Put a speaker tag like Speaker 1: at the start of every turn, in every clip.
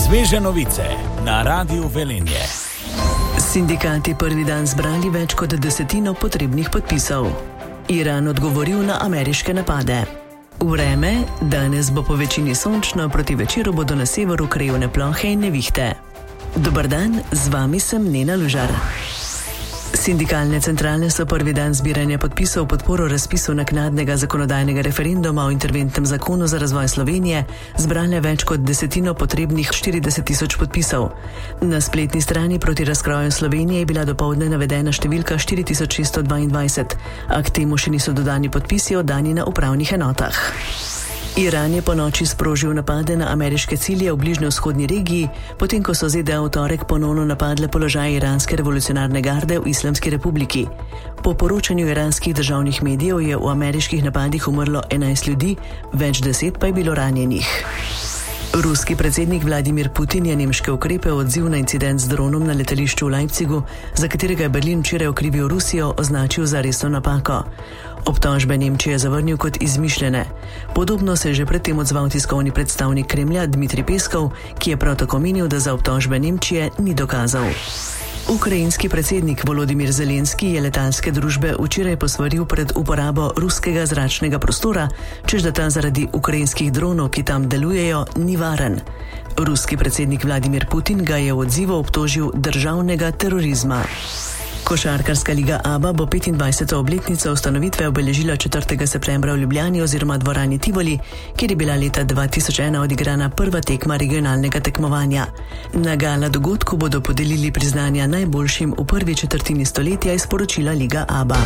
Speaker 1: Sveže novice na Radiu Velenje.
Speaker 2: Sindikati prvi dan zbrali več kot 10 potrebnih podpisov. Iran odgovoril na ameriške napade. Vreme, danes bo po večini sončno, proti večeru bodo na severu krajevne plohe in nevihte. Dober dan, z vami sem Nena Lužar. Sindikalne centrale so prvi dan zbiranja podpisov v podporo razpisu naknadnega zakonodajnega referenduma o interventnem zakonu za razvoj Slovenije zbrale več kot 10 potrebnih 40 tisoč podpisov. Na spletni strani proti razkroju Slovenije je bila dopoldne navedena številka 4622, a k temu še niso dodani podpisi oddani na upravnih enotah. Iran je po noči sprožil napade na ameriške cilje v bližnjevzhodni regiji, potem ko so ZDA v torek ponovno napadle položaj iranske revolucionarne garde v Islamski republiki. Po poročanju iranskih državnih medijev je v ameriških napadih umrlo 11 ljudi, več 10 pa je bilo ranjenih. Ruski predsednik Vladimir Putin je nemške ukrepe v odziv na incident z dronom na letališču v Leipzigu, za katerega je Berlin včeraj okrivil Rusijo, označil za resno napako. Obtožbe Nemčije je zavrnil kot izmišljene. Podobno se je že predtem odzval tiskovni predstavnik Kremlja Dmitrij Peskov, ki je prav tako menil, da za obtožbe Nemčije ni dokazal. Ukrajinski predsednik Volodimir Zelenski je letalske družbe včeraj posvaril pred uporabo ruskega zračnega prostora, čež da ta zaradi ukrajinskih dronov, ki tam delujejo, ni varen. Ruski predsednik Vladimir Putin ga je v odzivu obtožil državnega terorizma. Košarkarska liga ABA bo 25. obletnico ustanovitve obeležila 4. septembra v Ljubljani oziroma dvorani Tivoli, kjer je bila leta 2001 odigrana prva tekma regionalnega tekmovanja. Na gala dogodku bodo podelili priznanja najboljšim v prvi četrtini stoletja, je sporočila liga ABA.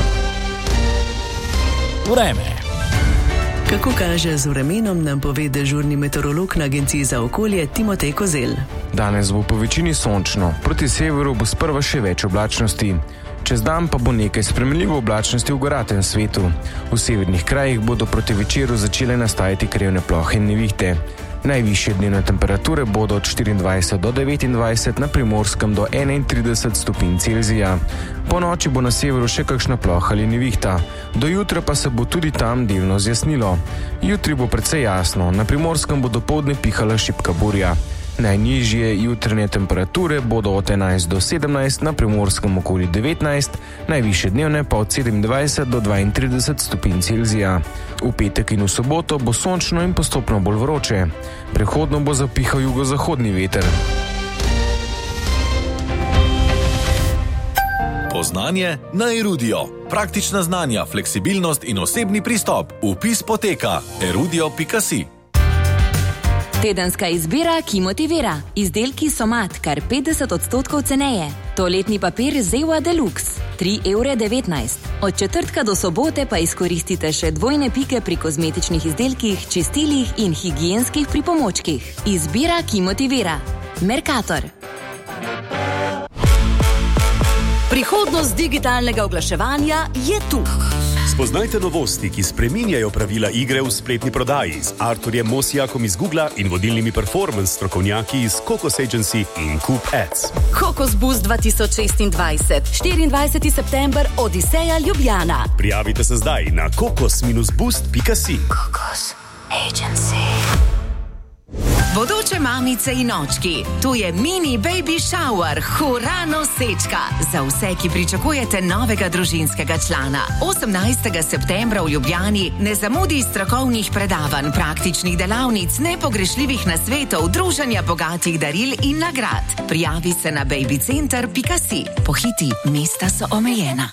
Speaker 1: Vreme.
Speaker 2: Kako kaže z vremenom, nam pove dežurni meteorolog na Agenciji za okolje Timotej Kozel.
Speaker 3: Danes bo po večini sončno, proti severu bo sprva še več oblačnosti. Čez dan pa bo nekaj spremenljivo oblačnosti v goratem svetu. V severnih krajih bodo proti večeru začele nastajati krajevne plohe in nevihte. Najvišje dnevne temperature bodo od 24 do 29, na Primorskem do 31 stopinj Celzija. Po noči bo na severu še kakšna ploha ali nevihta. Do jutra pa se bo tudi tam delno zjasnilo. Jutri bo precej jasno, na Primorskem bo dopoldne pihala šibka burja. Najnižje jutranje temperature bodo od 11 do 17, na Primorskem okoli 19, najvišje dnevne pa od 27 do 32 stopinj Celzija. V petek in v soboto bo sončno in postopno bolj vroče. Prehodno bo zapihal jugozahodni veter.
Speaker 1: Poznanje na Erudio. Praktična znanja, fleksibilnost in osebni pristop. Vpis poteka erudio.si.
Speaker 4: Tedenska izbira, ki motivira. Izdelki Somat, kar 50% ceneje. Toaletni papir Zewa Deluxe, 3,19 €. Od četrtka do sobote pa izkoristite še dvojne pike pri kozmetičnih izdelkih, čistilih in higienskih pripomočkih. Izbira, ki motivira. Mercator.
Speaker 5: Prihodnost digitalnega oglaševanja je tu.
Speaker 6: Spoznajte novosti, ki spreminjajo pravila igre v spletni prodaji z Arturjem Mosijakom iz Googla in vodilnimi performance strokovnjaki iz Kokos Agency in Coop Ads.
Speaker 5: Kokos Boost 2026, 24. september, Odiseja Ljubljana.
Speaker 6: Prijavite se zdaj na kokos-boost.si.
Speaker 5: Kokos Agency. Bodoče mamice in očki, tu je mini baby shower, hura nosečka. Za vse, ki pričakujete novega družinskega člana. 18. septembra v Ljubljani ne zamudi strokovnih predavanj, praktičnih delavnic, nepogrešljivih nasvetov, druženja bogatih daril in nagrad. Prijavi se na babycenter.si. Pohiti, mesta so omejena.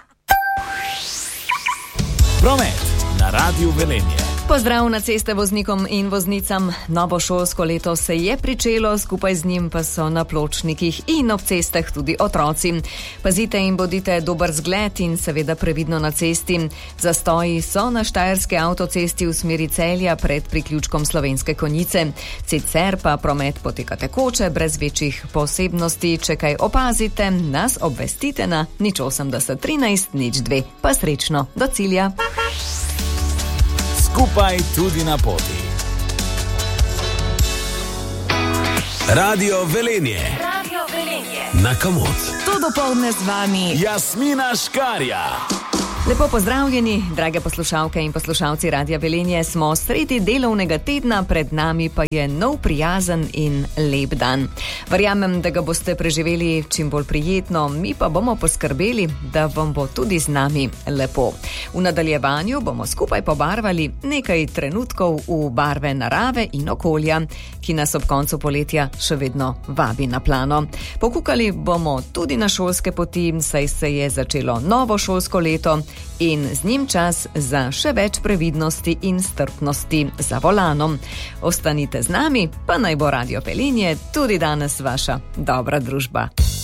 Speaker 1: Promet na Radiu Velenje.
Speaker 7: Pozdrav na ceste voznikom in voznicam. Novo šolsko leto se je pričelo, skupaj z njim pa so na pločnikih in ob cestah tudi otroci. Pazite in bodite dober zgled in seveda previdno na cesti. Zastoji so na štajerski avtocesti v smeri Celja pred priključkom Slovenske Konjice. Sicer pa promet poteka tekoče, brez večjih posebnosti. Če kaj opazite, nas obvestite na 080 13 02. Pa srečno do cilja.
Speaker 1: Skupaj tudi na poti. Radio Velenje.
Speaker 5: Radio Velenje.
Speaker 1: Na Komod.
Speaker 5: To dopoldne z vami
Speaker 1: Jasmina Škarja.
Speaker 7: Lepo pozdravljeni, drage poslušalke in poslušalci Radia Velenje. Smo sredi delovnega tedna, pred nami pa je nov prijazen in lep dan. Verjamem, da ga boste preživeli čim bolj prijetno, mi pa bomo poskrbeli, da vam bo tudi z nami lepo. V nadaljevanju bomo skupaj pobarvali nekaj trenutkov v barve narave in okolja, ki nas ob koncu poletja še vedno vabi na plano. Pokukali bomo tudi na šolske poti, saj se je začelo novo šolsko leto in z njim čas za še več previdnosti in strpnosti za volanom. Ostanite z nami, pa naj bo Radio Velenje tudi danes vaša dobra družba.